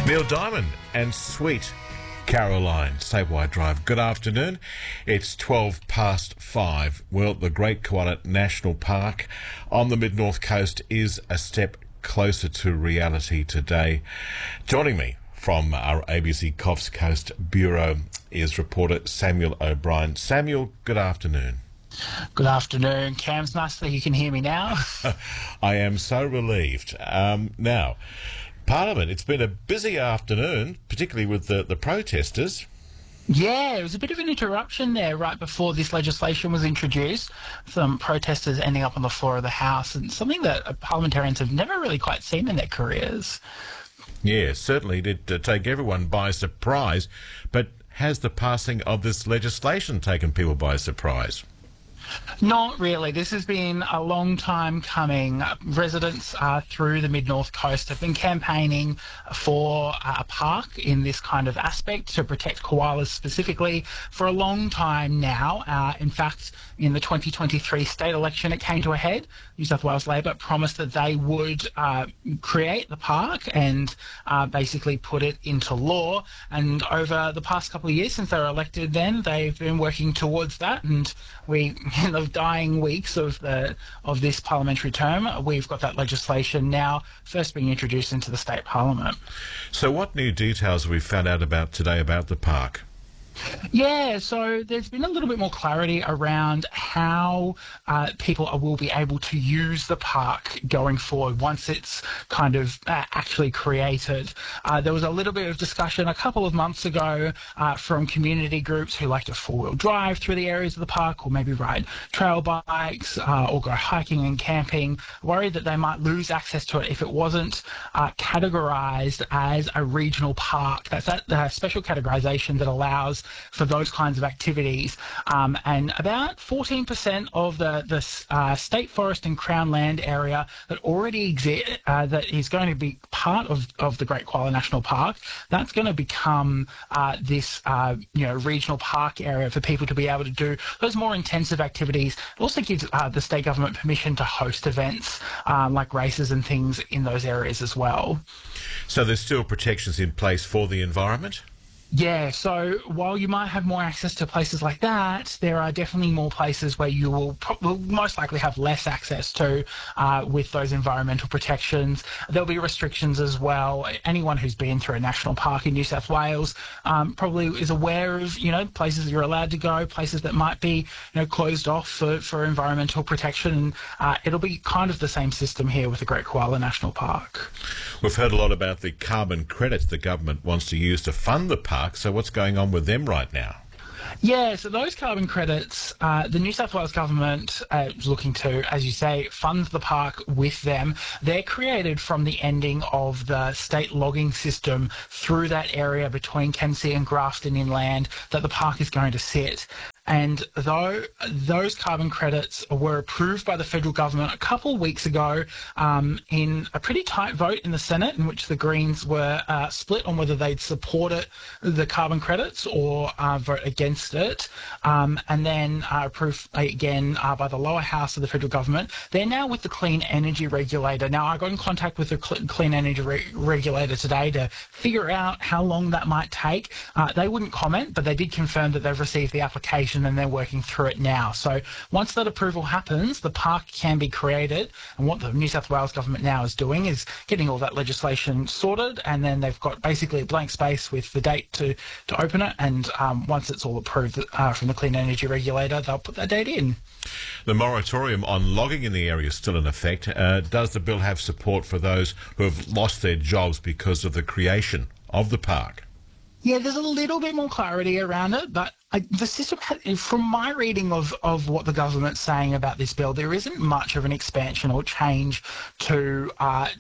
Neil Diamond and Sweet Caroline, Statewide Drive. Good afternoon. It's 12 past 5. Well, the Great Koala National Park on the mid-north coast is a step closer to reality today. Joining me from our ABC Coffs Coast Bureau is reporter Samuel O'Brien. Samuel, good afternoon. Good afternoon, Cam. It's nice that you can hear me now. I am so relieved. Now, Parliament, it's been a busy afternoon, particularly with the protesters. Yeah, it was a bit of an interruption there right before this legislation was introduced. Some protesters ending up on the floor of the House, and something that parliamentarians have never really quite seen in their careers. Yeah, certainly did take everyone by surprise. But has the passing of this legislation taken people by surprise? Not really. This has been a long time coming. Residents through the mid-north coast have been campaigning for a park in this kind of aspect to protect koalas specifically for a long time now. In fact, in the 2023 state election, it came to a head. New South Wales Labor promised that they would create the park and basically put it into law. And over the past couple of years since they were elected then, they've been working towards that. And we, in the dying weeks of this parliamentary term, we've got that legislation now first being introduced into the state parliament. So what new details have we found out about today about the park? Yeah, so there's been a little bit more clarity around how people will be able to use the park going forward once it's kind of actually created. There was a little bit of discussion a couple of months ago from community groups who like to four-wheel drive through the areas of the park, or maybe ride trail bikes or go hiking and camping, worried that they might lose access to it if it wasn't categorised as a regional park. That's that special categorisation that allows for those kinds of activities, and about 14% of the state forest and Crown land area that already exists, that is going to be part of the Great Koala National Park, that's going to become this regional park area for people to be able to do those more intensive activities. It also gives the state government permission to host events like races and things in those areas as well. So there's still protections in place for the environment? Yeah, so while you might have more access to places like that, there are definitely more places where you will most likely have less access to with those environmental protections. There'll be restrictions as well. Anyone who's been through a national park in New South Wales probably is aware of, places that you're allowed to go, places that might be, closed off for environmental protection. It'll be kind of the same system here with the Great Koala National Park. We've heard a lot about the carbon credits the government wants to use to fund the park. So what's going on with them right now? Yeah, so those carbon credits, the New South Wales government is looking to, as you say, fund the park with them. They're created from the ending of the state logging system through that area between Kempsey and Grafton Inland that the park is going to sit. And though those carbon credits were approved by the federal government a couple of weeks ago in a pretty tight vote in the Senate, in which the Greens were split on whether they'd support the carbon credits or vote against it, and then approved again by the lower house of the federal government, they're now with the Clean Energy Regulator. Now, I got in contact with the Clean Energy Regulator today to figure out how long that might take. They wouldn't comment, but they did confirm that they've received the application and they're working through it now. So once that approval happens, the park can be created. And what the New South Wales government now is doing is getting all that legislation sorted, and then they've got basically a blank space with the date to open it. And once it's all approved from the Clean Energy Regulator, they'll put that date in. The moratorium on logging in the area is still in effect. Does the bill have support for those who have lost their jobs because of the creation of the park? Yeah, there's a little bit more clarity around it, but the system, from my reading of what the government's saying about this bill, there isn't much of an expansion or change to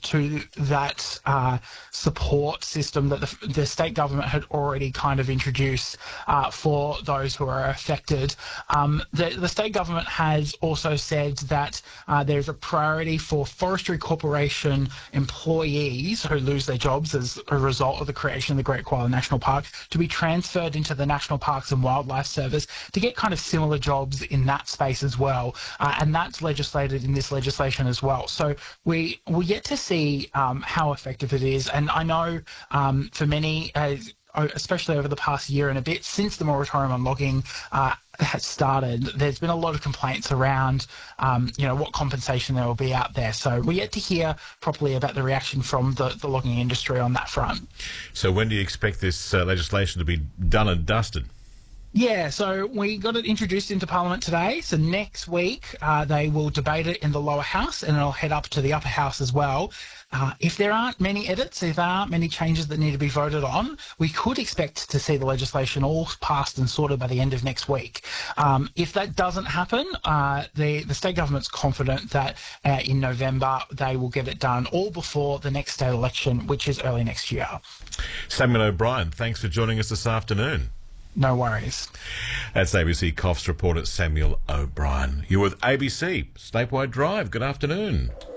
that support system that the state government had already kind of introduced for those who are affected. The state government has also said that there's a priority for Forestry Corporation employees who lose their jobs as a result of the creation of the Great Koala National Park. Park to be transferred into the National Parks and Wildlife Service to get kind of similar jobs in that space as well. And that's legislated in this legislation as well. So we'll yet to see how effective it is. And I know for many, especially over the past year and a bit since the moratorium on logging has started, there's been a lot of complaints around, what compensation there will be out there. So we're yet to hear properly about the reaction from the logging industry on that front. So when do you expect this legislation to be done and dusted? Yeah, so we got it introduced into Parliament today. So next week they will debate it in the lower house and it'll head up to the upper house as well. If there aren't many edits, if there aren't many changes that need to be voted on, we could expect to see the legislation all passed and sorted by the end of next week. If that doesn't happen, the state government's confident that in November they will get it done all before the next state election, which is early next year. Samuel O'Brien, thanks for joining us this afternoon. No worries. That's ABC COFS reporter Samuel O'Brien. You're with ABC Statewide Drive. Good afternoon.